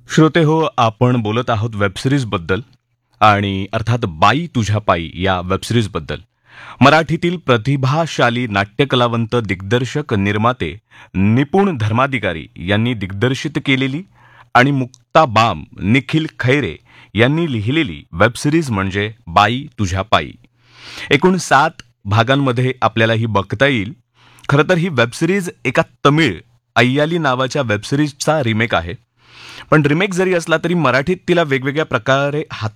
श्रोते हो, आपण बोलत आहोत वेबसिरीजबद्दल आणि अर्थात बाई तुझ्या पायी या वेबसिरीजबद्दल. मराठीतील प्रतिभाशाली नाट्यकलावंत, दिग्दर्शक, निर्माते, निपुण धर्माधिकारी यांनी दिग्दर्शित केलेली आणि मुक्ता बाम, निखिल खैरे यांनी लिहिलेली वेबसिरीज म्हणजे बाई तुझ्या पायी. एकूण 7 भागांमध्ये आपल्याला ही बघता येईल. खरं तर ही वेबसिरीज एका तमिळ अय्याली नावाच्या वेबसिरीजचा रिमेक आहे. पण रिमेक जरी असला तरी मराठीत तिला वेगवेगळ्या प्रकारे